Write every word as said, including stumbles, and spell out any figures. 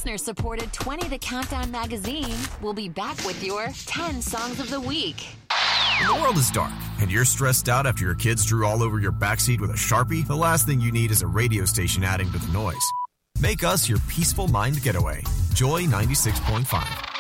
listener-supported twenty The Countdown magazine will be back with your ten Songs of the Week. When the world is dark and you're stressed out after your kids drew all over your backseat with a Sharpie, the last thing you need is a radio station adding to the noise. Make us your peaceful mind getaway. Joy ninety-six point five.